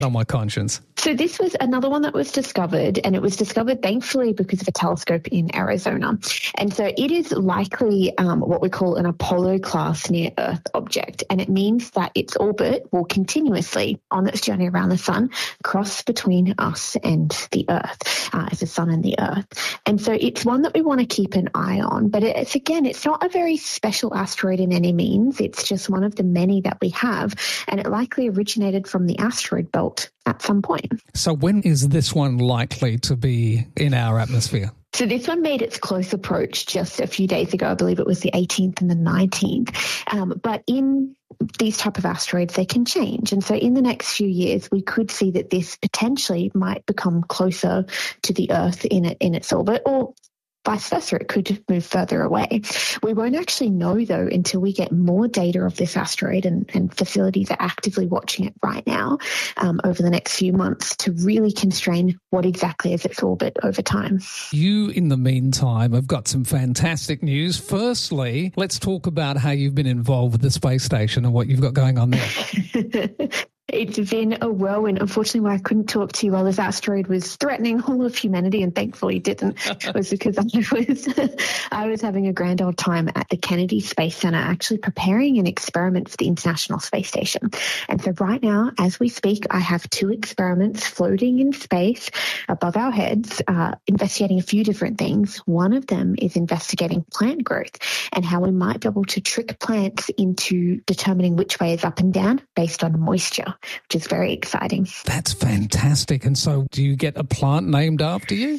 on my conscience? So this was another one that was discovered, and it was discovered thankfully because of a telescope in Arizona. And so it is likely what we call an Apollo-class near-Earth object, and it means that its orbit will continuously, on its journey around the sun, cross between us and the Earth, as the sun and the Earth. And so it's one that we want to keep an eye on, but it's not a very special asteroid in any means. It's just one of the many that we have, and it likely originated from the asteroid belt at some point. So when is this one likely to be in our atmosphere? So this one made its close approach just a few days ago. I believe it was the 18th and the 19th. But in these type of asteroids, they can change. And so in the next few years, we could see that this potentially might become closer to the Earth in its orbit, or vice versa, it could move further away. We won't actually know, though, until we get more data of this asteroid, and facilities are actively watching it right now over the next few months to really constrain what exactly is its orbit over time. You, in the meantime, have got some fantastic news. Firstly, let's talk about how you've been involved with the space station and what you've got going on there. It's been a whirlwind. Unfortunately, why I couldn't talk to you while this asteroid was threatening all of humanity, and thankfully didn't, was because I was having a grand old time at the Kennedy Space Center, actually preparing an experiment for the International Space Station. And so right now, as we speak, I have 2 experiments floating in space above our heads, investigating a few different things. One of them is investigating plant growth and how we might be able to trick plants into determining which way is up and down based on moisture, which is very exciting. That's fantastic. And so do you get a plant named after you?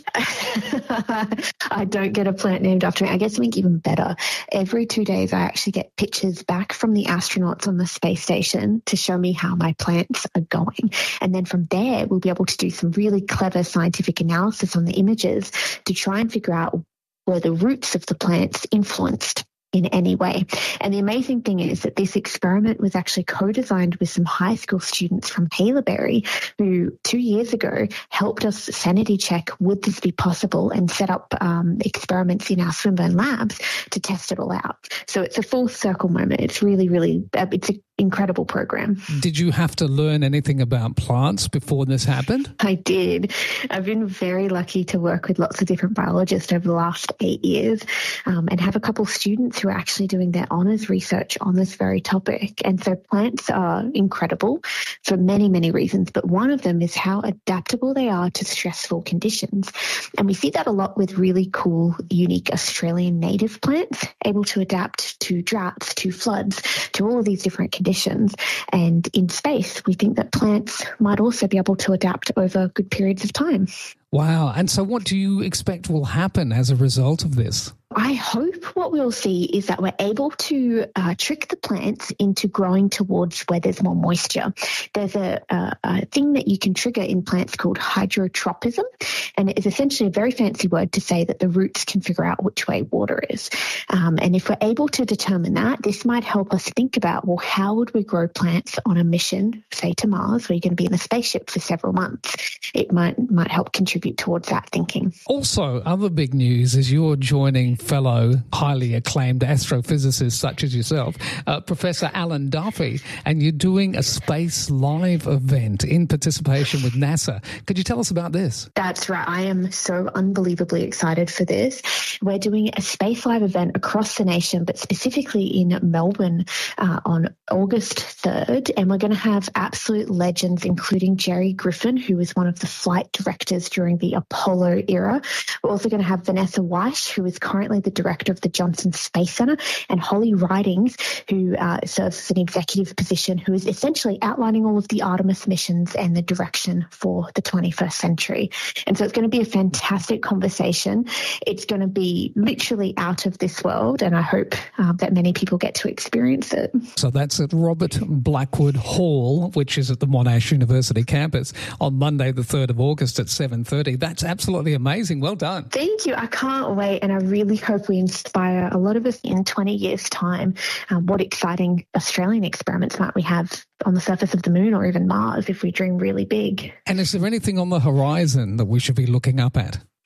I don't get a plant named after me. I get something even better. Every 2 days, I actually get pictures back from the astronauts on the space station to show me how my plants are going. And then from there, we'll be able to do some really clever scientific analysis on the images to try and figure out were the roots of the plants influenced in any way. And the amazing thing is that this experiment was actually co-designed with some high school students from Haileybury who 2 years ago helped us sanity check would this be possible and set up experiments in our Swinburne labs to test it all out. So it's a full circle moment. It's really, really, it's an incredible program. Did you have to learn anything about plants before this happened? I did. I've been very lucky to work with lots of different biologists over the last 8 years and have a couple of students who are actually doing their honours research on this very topic. And so plants are incredible for many, many reasons, but one of them is how adaptable they are to stressful conditions. And we see that a lot with really cool, unique Australian native plants, able to adapt to droughts, to floods, to all of these different conditions. And in space, we think that plants might also be able to adapt over good periods of time. Wow. And so what do you expect will happen as a result of this? I hope what we'll see is that we're able to trick the plants into growing towards where there's more moisture. There's a thing that you can trigger in plants called hydrotropism, and it is essentially a very fancy word to say that the roots can figure out which way water is. And if we're able to determine that, this might help us think about, well, how would we grow plants on a mission, say to Mars, where you're going to be in a spaceship for several months? It might help contribute towards that thinking. Also, other big news is you're joining fellow highly acclaimed astrophysicists such as yourself, Professor Alan Duffy, and you're doing a Space Live event in participation with NASA. Could you tell us about this? That's right. I am so unbelievably excited for this. We're doing a Space Live event across the nation, but specifically in Melbourne on August 3rd, and we're going to have absolute legends, including Jerry Griffin, who was one of the flight directors during the Apollo era. We're also going to have Vanessa Weish, who is currently the director of the Johnson Space Center, and Holly Ridings, who serves as an executive position, who is essentially outlining all of the Artemis missions and the direction for the 21st century. And so it's going to be a fantastic conversation. It's going to be literally out of this world, and I hope that many people get to experience it. So that's at Robert Blackwood Hall, which is at the Monash University campus, on Monday the 3rd of August at 7:30. That's absolutely amazing. Well done. Thank you. I can't wait, and I really hope we inspire a lot of us in 20 years' time. What exciting Australian experiments might we have on the surface of the moon or even Mars if we dream really big? And is there anything on the horizon that we should be looking up at?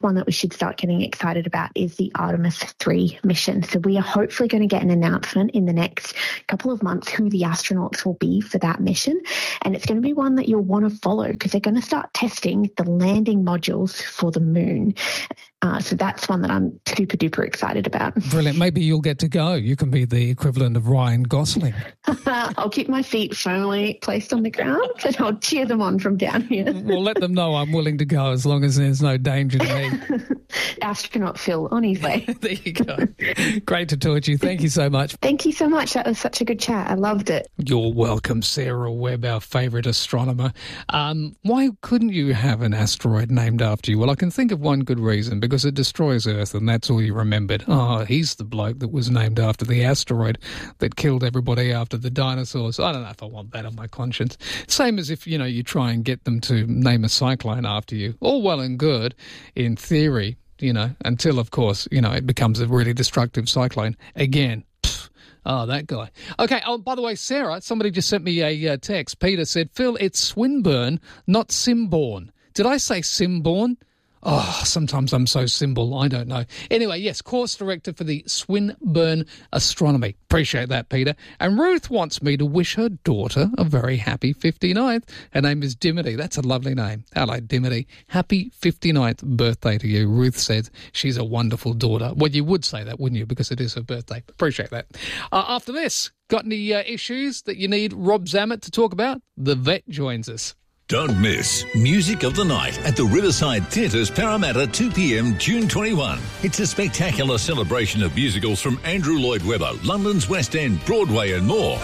one that we should start getting excited about is the Artemis 3 mission. So we are hopefully going to get an announcement in the next couple of months who the astronauts will be for that mission. And it's going to be one that you'll want to follow because they're going to start testing the landing modules for the moon. So that's one that I'm super duper excited about. Brilliant. Maybe you'll get to go. You can be the equivalent of Ryan Gosling. I'll keep my feet firmly placed on the ground and I'll cheer them on from down here. Well, let them know I'm willing to go as long as there's no danger to me. Astronaut Phil on his way. There you go. Great to talk to you. Thank you so much. Thank you so much. That was such a good chat. I loved it. You're welcome, Sarah Webb, our favourite astronomer. Why couldn't you have an asteroid named after you? Well, I can think of one good reason, because it destroys Earth and that's all you remembered. Oh, he's the bloke that was named after the asteroid that killed everybody after the dinosaurs. I don't know if I want that on my conscience. Same as if, you try and get them to name a cyclone after you. All well and good in theory, until, of course, it becomes a really destructive cyclone again. Oh, that guy. Okay, by the way, Sarah, somebody just sent me a text. Peter said, Phil, it's Swinburne, not Simborn. Did I say Simborn? Oh, sometimes I'm so simple, I don't know. Anyway, yes, course director for the Swinburne Astronomy. Appreciate that, Peter. And Ruth wants me to wish her daughter a very happy 59th. Her name is Dimity. That's a lovely name. Hello, Dimity. Happy 59th birthday to you. Ruth said she's a wonderful daughter. Well, you would say that, wouldn't you? Because it is her birthday. Appreciate that. After this, got any issues that you need Rob Zammit to talk about? The vet joins us. Don't miss Music of the Night at the Riverside Theatres, Parramatta, 2 p.m, June 21. It's a spectacular celebration of musicals from Andrew Lloyd Webber, London's West End, Broadway and more.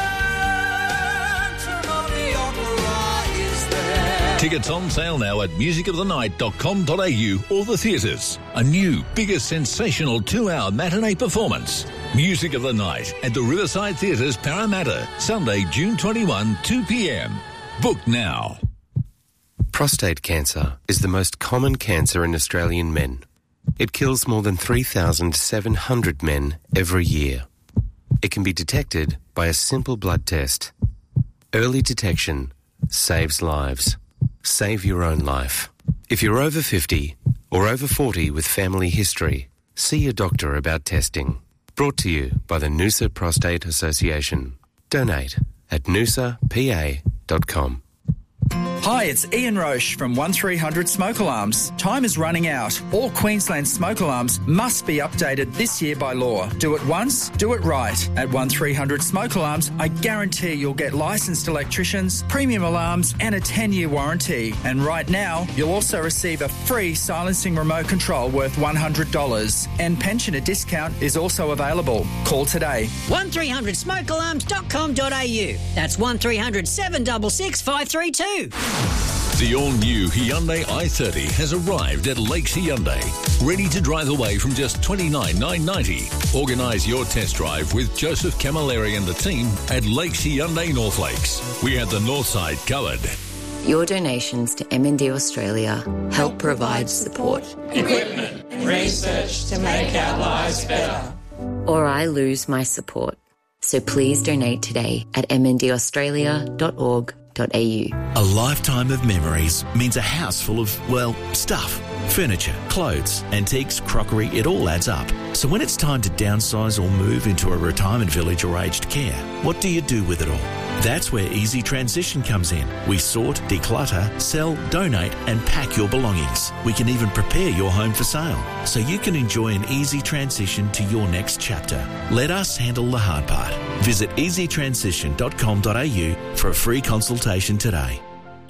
Tickets on sale now at musicofthenight.com.au or the theatres. A new, bigger, sensational 2-hour matinee performance. Music of the Night at the Riverside Theatres, Parramatta, Sunday, June 21, 2 p.m. Book now. Prostate cancer is the most common cancer in Australian men. It kills more than 3,700 men every year. It can be detected by a simple blood test. Early detection saves lives. Save your own life. If you're over 50 or over 40 with family history, see your doctor about testing. Brought to you by the Noosa Prostate Association. Donate at noosapa.com. Hi, it's Ian Roche from 1300 Smoke Alarms. Time is running out. All Queensland smoke alarms must be updated this year by law. Do it once, do it right. At 1300 Smoke Alarms, I guarantee you'll get licensed electricians, premium alarms and a 10-year warranty. And right now, you'll also receive a free silencing remote control worth $100. And pensioner discount is also available. Call today. 1300smokealarms.com.au. That's 1300 766 532. The all-new Hyundai i30 has arrived at Lakes Hyundai, ready to drive away from just $29,990. Organise your test drive with Joseph Camilleri and the team at Lakes Hyundai North Lakes. We have the north side covered. Your donations to MND Australia help provide support, equipment, and research to make our lives better. Or I lose my support. So please donate today at mndaustralia.org.au. A lifetime of memories means a house full of, stuff. Furniture, clothes, antiques, crockery, it all adds up. So when it's time to downsize or move into a retirement village or aged care, what do you do with it all? That's where Easy Transition comes in. We sort, declutter, sell, donate and pack your belongings. We can even prepare your home for sale so you can enjoy an easy transition to your next chapter. Let us handle the hard part. Visit easytransition.com.au for a free consultation today.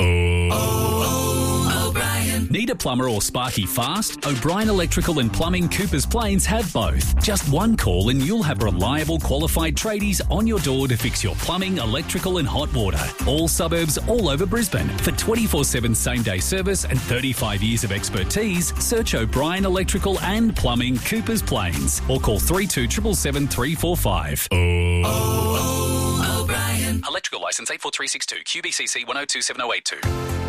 Need a plumber or sparky fast? O'Brien Electrical and Plumbing Coopers Plains have both. Just one call and you'll have reliable qualified tradies on your door to fix your plumbing, electrical and hot water. All suburbs all over Brisbane. For 24/7 same-day service and 35 years of expertise, search O'Brien Electrical and Plumbing Coopers Plains or call 3277 345. O'Brien. Electrical licence 84362 QBCC 1027082.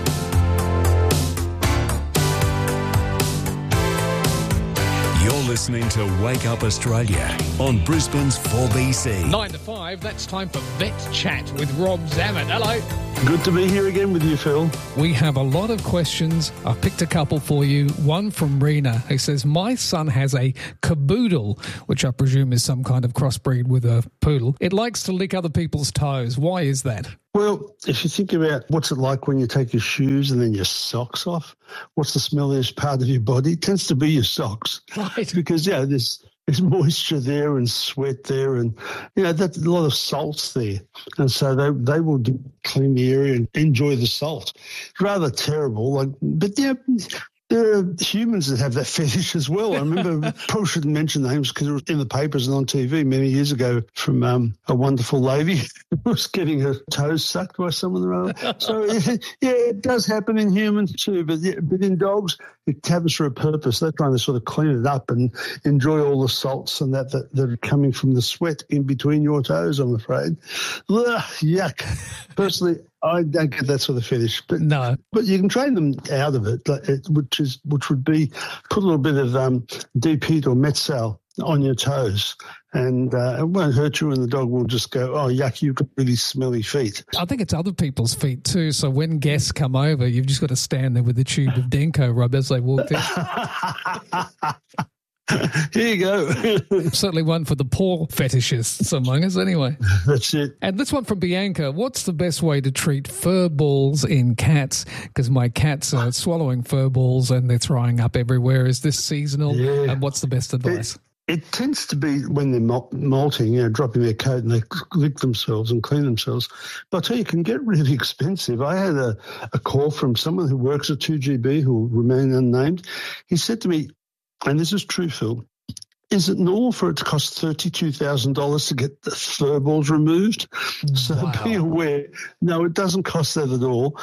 You're listening to Wake Up Australia on Brisbane's 4BC. 9 to 5, that's time for Vet Chat with Rob Zammit. Hello. Good to be here again with you, Phil. We have a lot of questions. I picked a couple for you. One from Rena, who says, my son has a caboodle, which I presume is some kind of crossbreed with a poodle. It likes to lick other people's toes. Why is that? Well, if you think about what's it like when you take your shoes and then your socks off, what's the smelliest part of your body? It tends to be your socks. Right. Because, there's moisture there and sweat there and, that's a lot of salts there. And so they will clean the area and enjoy the salt. It's rather terrible. But there are humans that have that fetish as well. I remember, probably shouldn't mention names because it was in the papers and on TV many years ago from a wonderful lady who was getting her toes sucked by someone or other. So, it does happen in humans too. But in dogs, it happens for a purpose. They're trying to sort of clean it up and enjoy all the salts and that are coming from the sweat in between your toes, I'm afraid. Ugh, yuck. Personally, I don't get that sort of fetish, but no. But you can train them out of it, which would be put a little bit of deep heat or Metzal on your toes, and it won't hurt you, and the dog will just go, "Oh, yuck! You've got really smelly feet." I think it's other people's feet too. So when guests come over, you've just got to stand there with a tube of Denko rub as they walk in. Here you go. Certainly one for the poor fetishists among us anyway. That's it. And this one from Bianca. What's the best way to treat fur balls in cats? Because my cats are swallowing fur balls and they're throwing up everywhere. Is this seasonal? Yeah. And what's the best advice? It tends to be when they're molting, dropping their coat and they lick themselves and clean themselves. But I'll tell you, it can get really expensive. I had a call from someone who works at 2GB who will remain unnamed. He said to me, and this is true, Phil, is it normal for it to cost $32,000 to get the fur balls removed? So be aware. No, it doesn't cost that at all.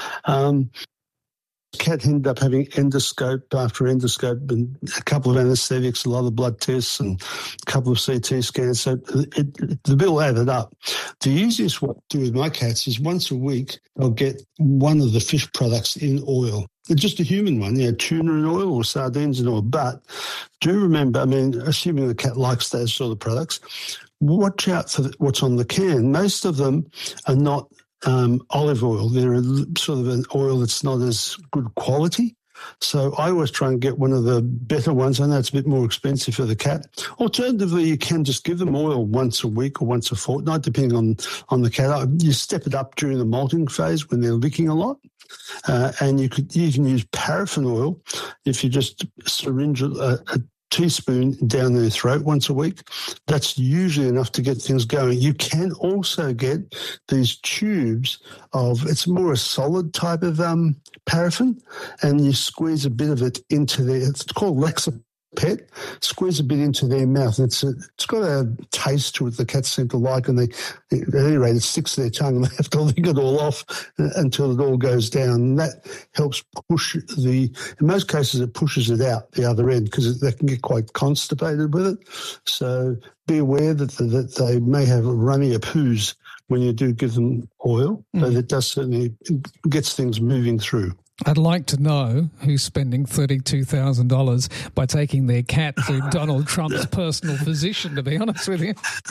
Cat ended up having endoscope after endoscope and a couple of anaesthetics, a lot of blood tests and a couple of CT scans. So the bill added up. The easiest way to do with my cats is once a week I'll get one of the fish products in oil. Just a human one, tuna in oil or sardines in oil. But do remember, assuming the cat likes those sort of products, watch out for what's on the can. Most of them are not olive oil. They're sort of an oil that's not as good quality. So I always try and get one of the better ones. I know it's a bit more expensive for the cat. Alternatively, you can just give them oil once a week or once a fortnight, depending on the cat. You step it up during the molting phase when they're licking a lot. And you can use paraffin oil if you just syringe a teaspoon down their throat once a week. That's usually enough to get things going. You can also get these tubes it's more a solid type of paraffin, and you squeeze a bit of it into it's called Lexapet. Squeeze a bit into their mouth. It's got a taste to it the cats seem to like, and at any rate, it sticks to their tongue and they have to lick it all off until it all goes down. And that helps push in most cases, it pushes it out the other end because they can get quite constipated with it. So be aware that they may have runnier poos when you do give them oil, but it does certainly gets things moving through. I'd like to know who's spending $32,000 by taking their cat to Donald Trump's personal physician, to be honest with you.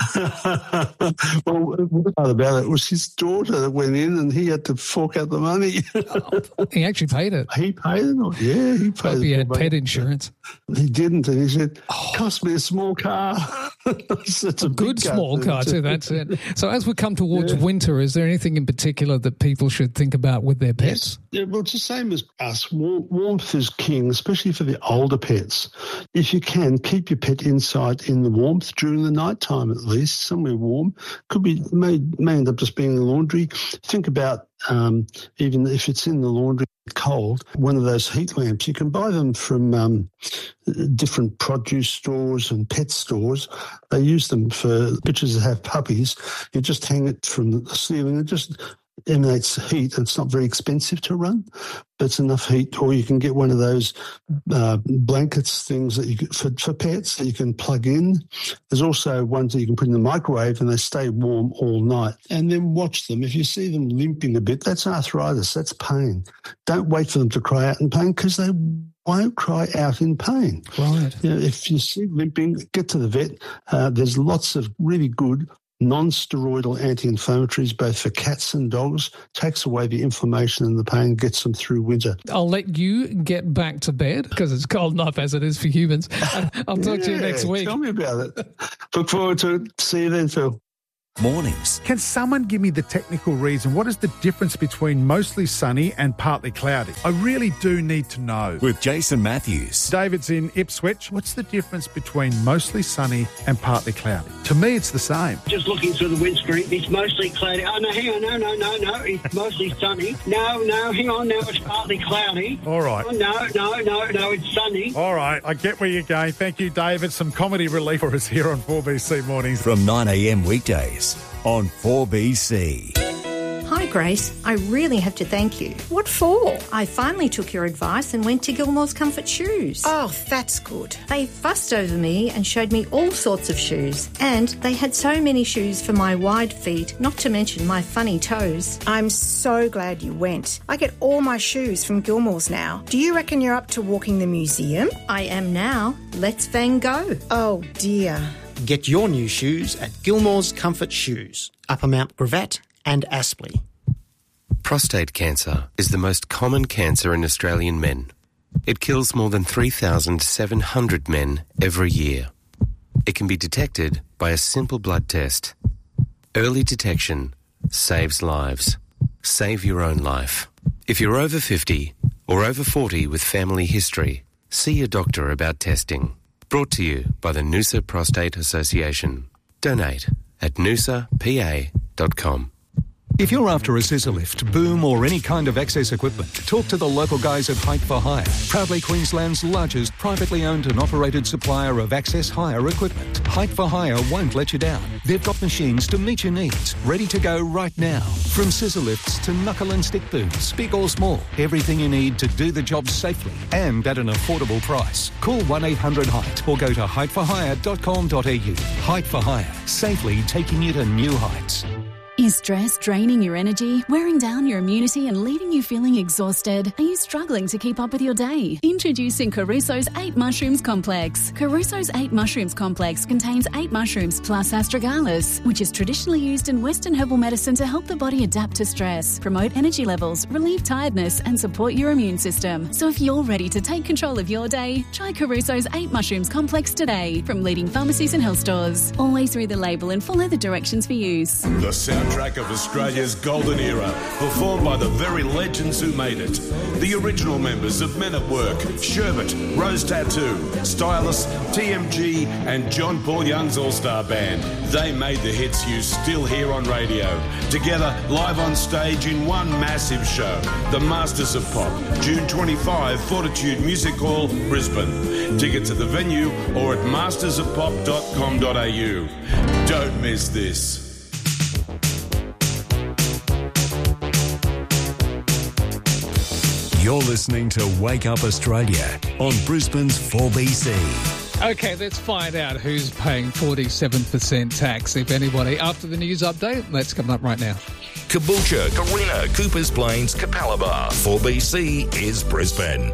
Well, what about it was his daughter that went in and he had to fork out the money. He actually paid it. He paid it? Yeah, he paid it. He had pet insurance. He didn't, and he said, it cost me a small car. It's a good small car too, that's it. So as we come towards winter, is there anything in particular that people should think about with their pets? Yeah, well, it's the same as us. Warmth is king, especially for the older pets. If you can, keep your pet inside in the warmth during the night time at least, somewhere warm. May end up just being in the laundry. Think about even if it's in the laundry cold, one of those heat lamps. You can buy them from different produce stores and pet stores. They use them for bitches that have puppies. You just hang it from the ceiling. It just emanates heat. It's not very expensive to run, but it's enough heat. Or you can get one of those blankets things that you get for pets that you can plug in. There's also ones that you can put in the microwave and they stay warm all night. And then watch them. If you see them limping a bit, that's arthritis, that's pain. Don't wait for them to cry out in pain because they won't cry out in pain. Right. If you see limping, get to the vet. There's lots of really good non-steroidal anti-inflammatories, both for cats and dogs, takes away the inflammation and the pain, gets them through winter. I'll let you get back to bed because it's cold enough as it is for humans. I'll talk to you next week. Tell me about it. Look forward to it. See you then, Phil. Mornings. Can someone give me the technical reason? What is the difference between mostly sunny and partly cloudy? I really do need to know. With Jason Matthews. David's in Ipswich. What's the difference between mostly sunny and partly cloudy? To me, it's the same. Just looking through the windscreen, it's mostly cloudy. Oh, no, hang on. No. It's mostly sunny. No, hang on. Now it's partly cloudy. All right. Oh, no, it's sunny. All right. I get where you're going. Thank you, David. Some comedy relief for us here on 4BC Mornings. From 9 a.m. weekdays on 4BC. Hi, Grace. I really have to thank you. What for? I finally took your advice and went to Gilmore's Comfort Shoes. Oh, that's good. They fussed over me and showed me all sorts of shoes. And they had so many shoes for my wide feet, not to mention my funny toes. I'm so glad you went. I get all my shoes from Gilmore's now. Do you reckon you're up to walking the museum? I am now. Let's Van Gogh. Oh, dear. Get your new shoes at Gilmore's Comfort Shoes, Upper Mount Gravatt and Aspley. Prostate cancer is the most common cancer in Australian men. It kills more than 3,700 men every year. It can be detected by a simple blood test. Early detection saves lives. Save your own life. If you're over 50 or over 40 with family history, see your doctor about testing. Brought to you by the Noosa Prostate Association. Donate at noosapa.com. If you're after a scissor lift, boom or any kind of access equipment, talk to the local guys at Height for Hire, proudly Queensland's largest privately owned and operated supplier of access hire equipment. Height for Hire won't let you down. They've got machines to meet your needs, ready to go right now. From scissor lifts to knuckle and stick booms, big or small, everything you need to do the job safely and at an affordable price. Call 1-800-HEIGHT or go to heightforhire.com.au. Height for Hire, safely taking you to new heights. Is stress draining your energy, wearing down your immunity and leaving you feeling exhausted? Are you struggling to keep up with your day? Introducing Caruso's 8 Mushrooms Complex. Caruso's 8 Mushrooms Complex contains 8 mushrooms plus astragalus, which is traditionally used in Western herbal medicine to help the body adapt to stress, promote energy levels, relieve tiredness and support your immune system. So if you're ready to take control of your day, try Caruso's 8 Mushrooms Complex today from leading pharmacies and health stores. Always read the label and follow the directions for use. The soundtrack of Australia's golden era, performed by the very legends who made it. The original members of Men at Work, Sherbet, Rose Tattoo, Stylus, TMG and John Paul Young's All-Star Band. They made the hits you still hear on radio. Together, live on stage in one massive show. The Masters of Pop, June 25, Fortitude Music Hall, Brisbane. Tickets at the venue or at mastersofpop.com.au. Don't miss this. You're listening to Wake Up Australia on Brisbane's 4BC. Okay, let's find out who's paying 47% tax, if anybody. After the news update, that's coming up right now. Caboolture, Carina, Coopers Plains, Capalaba. 4BC is Brisbane.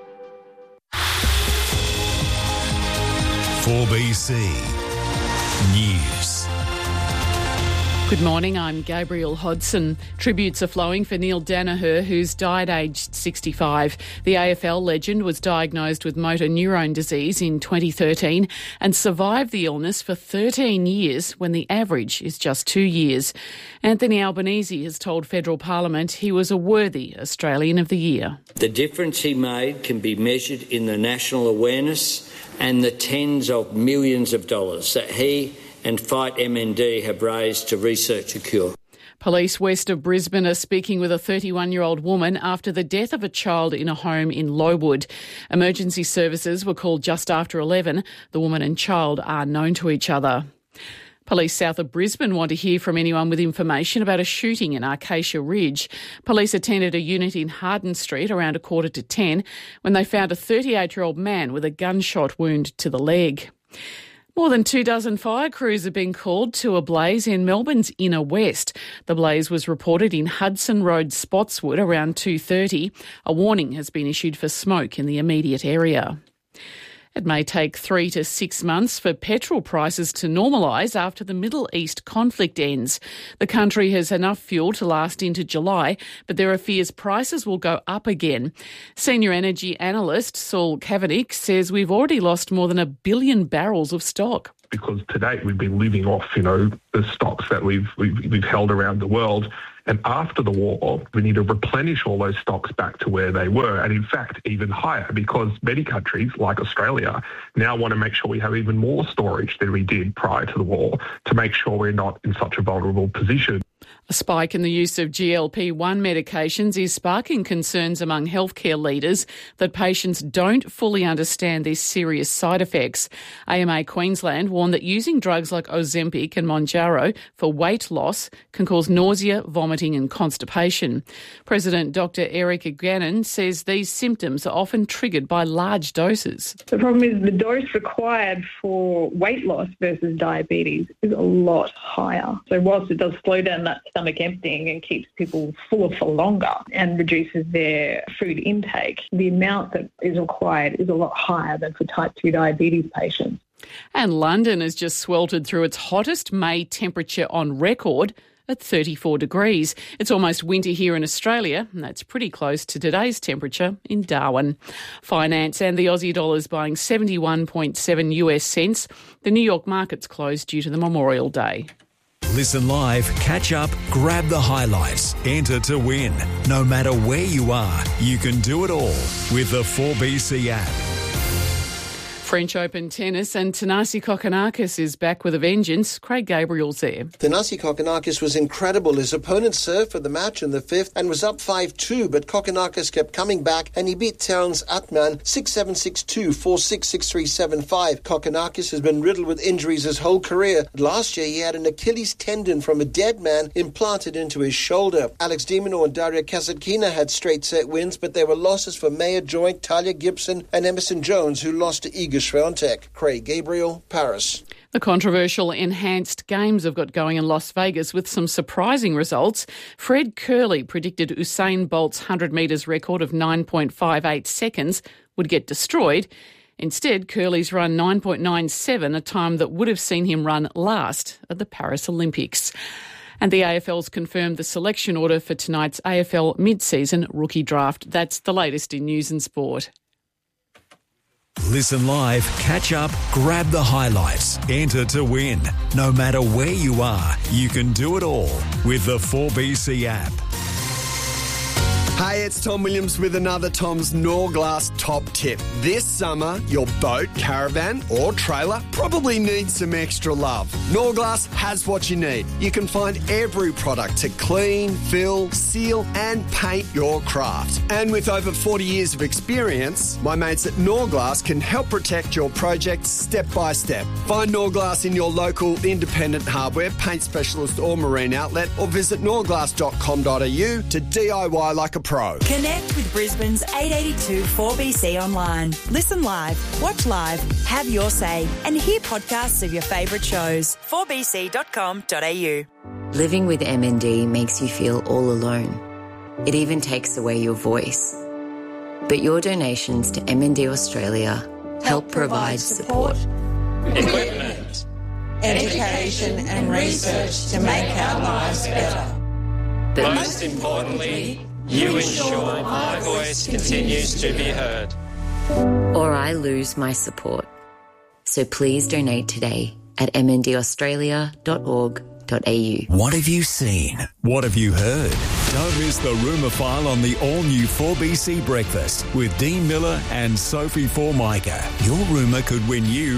4BC News. Good morning, I'm Gabrielle Hodson. Tributes are flowing for Neil Danaher, who's died aged 65. The AFL legend was diagnosed with motor neurone disease in 2013 and survived the illness for 13 years when the average is just 2 years. Anthony Albanese has told Federal Parliament he was a worthy Australian of the Year. The difference he made can be measured in the national awareness and the tens of millions of dollars that he and Fight MND have raised to research a cure. Police west of Brisbane are speaking with a 31-year-old woman after the death of a child in a home in Lowood. Emergency services were called just after 11. The woman and child are known to each other. Police south of Brisbane want to hear from anyone with information about a shooting in Acacia Ridge. Police attended a unit in Harden Street around 9:45 when they found a 38-year-old man with a gunshot wound to the leg. More than 24 fire crews have been called to a blaze in Melbourne's inner west. The blaze was reported in Hudson Road, Spotswood, around 2:30. A warning has been issued for smoke in the immediate area. It may take 3 to 6 months for petrol prices to normalise after the Middle East conflict ends. The country has enough fuel to last into July, but there are fears prices will go up again. Senior energy analyst Saul Kavanagh says we've already lost more than 1 billion barrels of stock. Because to date we've been living off, the stocks that we've held around the world. And after the war, we need to replenish all those stocks back to where they were, and in fact, even higher, because many countries, like Australia, now want to make sure we have even more storage than we did prior to the war to make sure we're not in such a vulnerable position. A spike in the use of GLP-1 medications is sparking concerns among healthcare leaders that patients don't fully understand their serious side effects. AMA Queensland warned that using drugs like Ozempic and Mounjaro for weight loss can cause nausea, vomiting and constipation. President Dr Eric Gannon says these symptoms are often triggered by large doses. The problem is the dose required for weight loss versus diabetes is a lot higher. So whilst it does slow down that stomach emptying and keeps people fuller for longer and reduces their food intake, the amount that is required is a lot higher than for type 2 diabetes patients. And London has just sweltered through its hottest May temperature on record at 34 degrees. It's almost winter here in Australia, and that's pretty close to today's temperature in Darwin. Finance and the Aussie dollar is buying 71.7 US cents. The New York market's closed due to the Memorial Day. Listen live, catch up, grab the highlights, enter to win. No matter where you are, you can do it all with the 4BC app. French Open tennis, and Thanasi Kokkinakis is back with a vengeance. Craig Gabriel's there. Thanasi Kokkinakis was incredible. His opponent served for the match in the fifth and was up 5-2, but Kokkinakis kept coming back and he beat Terence Atman 6-7, 6-2, 4-6, 6-3, 7-5. Kokkinakis has been riddled with injuries his whole career. Last year he had an Achilles tendon from a dead man implanted into his shoulder. Alex de Minaur and Daria Kasatkina had straight set wins, but there were losses for Maya Joint, Talia Gibson and Emerson Jones, who lost to Iga Swiatek. Craig Gabriel, Paris. The controversial enhanced games have got going in Las Vegas with some surprising results. Fred Kerley predicted Usain Bolt's 100 metres record of 9.58 seconds would get destroyed. Instead, Kerley's run 9.97, a time that would have seen him run last at the Paris Olympics. And the AFL's confirmed the selection order for tonight's AFL mid-season rookie draft. That's the latest in news and sport. Listen live, catch up, grab the highlights, enter to win. No matter where you are, you can do it all with the 4BC app. Hey, it's Tom Williams with another Tom's Norglass top tip. This summer, your boat, caravan or trailer probably needs some extra love. Norglass has what you need. You can find every product to clean, fill, seal and paint your craft. And with over 40 years of experience, my mates at Norglass can help protect your project step by step. Find Norglass in your local independent hardware, paint specialist or marine outlet, or visit norglass.com.au to DIY like a pro. Connect with Brisbane's 882 4BC online. Listen live, watch live, have your say, and hear podcasts of your favourite shows. 4bc.com.au. Living with MND makes you feel all alone. It even takes away your voice. But your donations to MND Australia help provide support, equipment, education and research to make our lives better. But most importantly, you ensure my voice continues to be heard. Or I lose my support. So please donate today at mndaustralia.org.au. What have you seen? What have you heard? Don't miss the Rumour File on the all-new 4BC Breakfast with Dean Miller and Sophie Formica. Your rumour could win you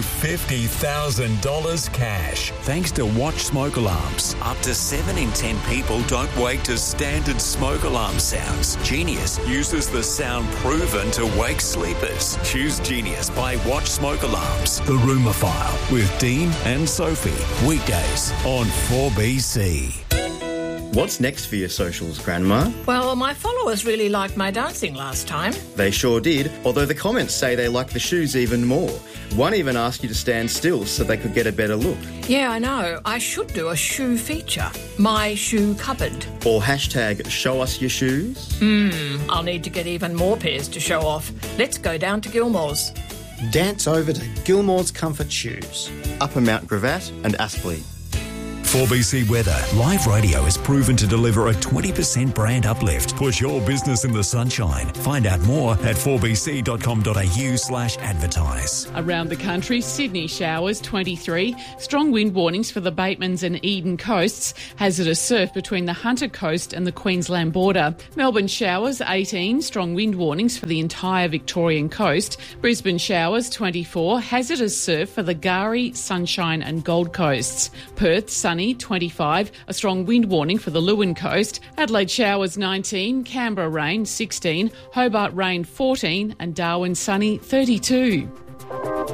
$50,000 cash. Thanks to Watch Smoke Alarms. Up to 7 in 10 people don't wake to standard smoke alarm sounds. Genius uses the sound proven to wake sleepers. Choose Genius by Watch Smoke Alarms. The Rumour File with Dean and Sophie. Weekdays on 4BC. What's next for your socials, Grandma? Well, my followers really liked my dancing last time. They sure did, although the comments say they like the shoes even more. One even asked you to stand still so they could get a better look. Yeah, I know. I should do a shoe feature. My shoe cupboard. Or hashtag show us your shoes. I'll need to get even more pairs to show off. Let's go down to Gilmore's. Dance over to Gilmore's Comfort Shoes. Upper Mount Gravatt and Aspley. 4BC Weather. Live radio is proven to deliver a 20% brand uplift. Push your business in the sunshine. Find out more at 4bc.com.au/advertise. Around the country, Sydney showers 23, strong wind warnings for the Batemans and Eden coasts, hazardous surf between the Hunter coast and the Queensland border. Melbourne showers 18, strong wind warnings for the entire Victorian coast. Brisbane showers 24, hazardous surf for the Gari, Sunshine and Gold coasts. Perth sunny 25, a strong wind warning for the Leeuwin coast. Adelaide showers 19, Canberra rain 16, Hobart rain 14 and Darwin sunny 32.